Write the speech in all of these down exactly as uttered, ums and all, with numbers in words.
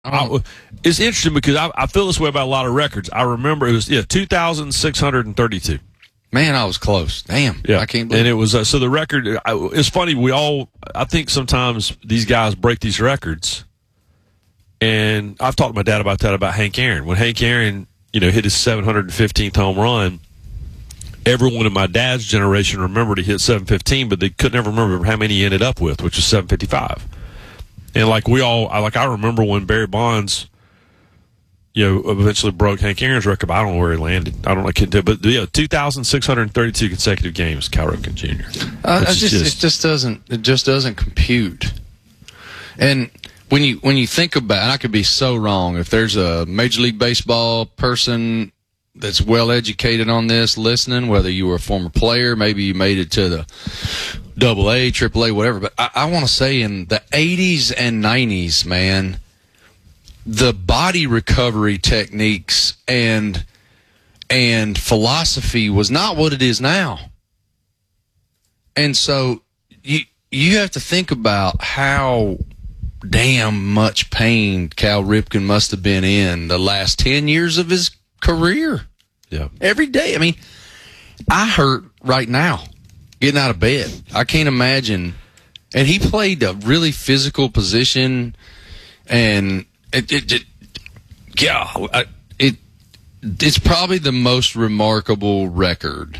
I, it's interesting because I, I feel this way about a lot of records. I remember it was yeah two thousand six hundred thirty-two. Man, I was close. Damn, yeah, I can't believe. And it was uh, so the record. I, it's funny. We all I think sometimes these guys break these records, and I've talked to my dad about that about Hank Aaron when Hank Aaron you know hit his seven hundred fifteenth home run. Everyone in my dad's generation remembered he hit seven fifteen, but they couldn't ever remember how many he ended up with, which was seven fifty-five. And like we all, I like I remember when Barry Bonds, you know, eventually broke Hank Aaron's record. But I don't know where he landed. I don't know. I can't do, but yeah, two thousand six hundred thirty-two consecutive games, Cal Ripken Junior Uh, I just, just, it just doesn't, it just doesn't compute. And when you when you think about, and I could be so wrong. If there's a Major League Baseball person that's well educated on this, listening, whether you were a former player, maybe you made it to the Double A, Triple A, whatever. But I, I want to say in the eighties and nineties, man, the body recovery techniques and and philosophy was not what it is now. And so you you have to think about how damn much pain Cal Ripken must have been in the last ten years of his career. Yeah. Every day. I mean, I hurt right now getting out of bed. I can't imagine. And he played a really physical position, and it, it, it yeah, it, it's probably the most remarkable record.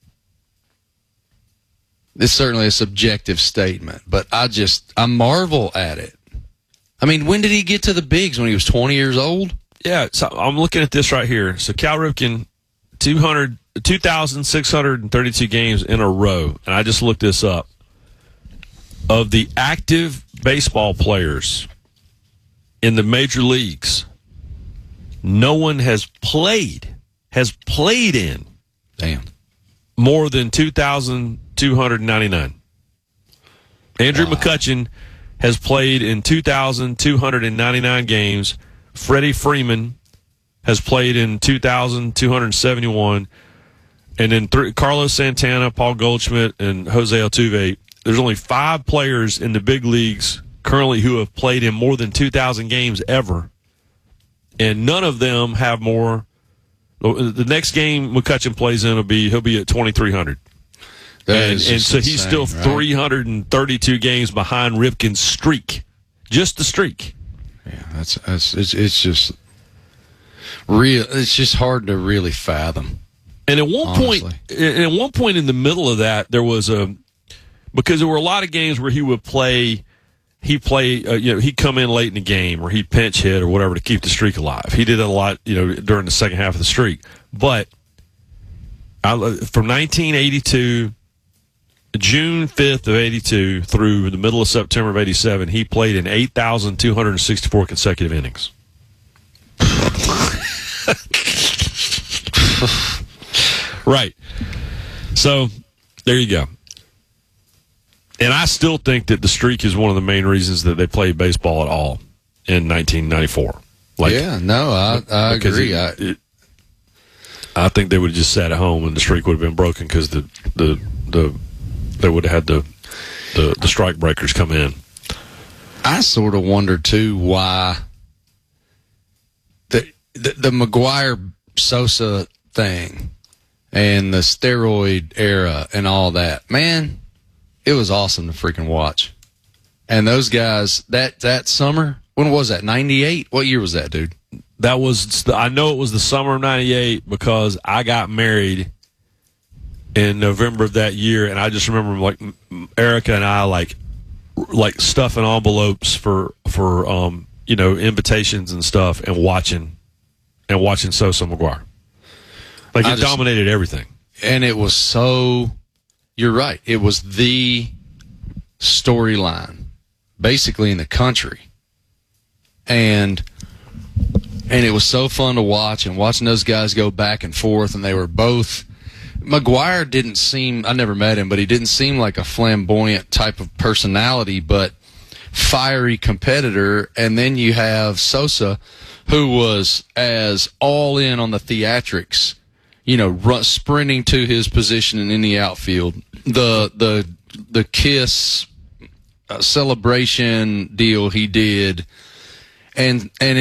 It's certainly a subjective statement, but I just, I marvel at it. I mean, when did he get to the bigs? When he was twenty years old? Yeah, so I'm looking at this right here. So Cal Ripken, two hundred, two thousand six hundred thirty-two games in a row, and I just looked this up. Of the active baseball players in the major leagues, no one has played, has played in Damn. more than two thousand two hundred ninety-nine. Andrew wow. McCutchen has played in two thousand two hundred ninety-nine games. Freddie Freeman has played in two thousand two hundred seventy-one. And then th- Carlos Santana, Paul Goldschmidt, and Jose Altuve. There's only five players in the big leagues currently who have played in more than two thousand games ever. And none of them have more. The next game McCutchen plays in will be, he'll be at twenty-three hundred. And, and so insane, he's still right? three hundred thirty-two games behind Ripken's streak. Just the streak. Yeah, that's, that's it's, it's just real. It's just hard to really fathom. And at one honestly. point, and at one point in the middle of that, there was a, because there were a lot of games where he would play, he play, uh, you know, he'd come in late in the game or he'd pinch hit or whatever to keep the streak alive. He did it a lot, you know, during the second half of the streak. But I, from nineteen eighty-two, June fifth of eighty-two through the middle of September of eighty-seven, he played in eight thousand two hundred sixty-four consecutive innings. Right. So, there you go. And I still think that the streak is one of the main reasons that they played baseball at all in nineteen ninety-four. Like, yeah, no, I, I agree. It, I, it, I think they would have just sat at home and the streak would have been broken because the, the, the, they would have had the, the, the strike breakers come in. I sort of wonder, too, why the, the, the McGwire-Sosa thing and the steroid era and all that, man, it was awesome to freaking watch. And those guys, that, that summer, when was that, ninety-eight? What year was that, dude? That was, I know it was the summer of ninety-eight because I got married in November of that year, and I just remember, like, Erica and I, like, like stuffing envelopes for, for um, you know, invitations and stuff and watching, and watching Sosa McGwire. Like, it just dominated everything. And it was so, you're right, it was the storyline, basically, in the country. And and it was so fun to watch, and watching those guys go back and forth, and they were both, McGwire didn't seem, I never met him, but he didn't seem like a flamboyant type of personality, but fiery competitor. And then you have Sosa, who was as all in on the theatrics, you know, run, sprinting to his position in the outfield. The the the kiss uh, celebration deal he did, and and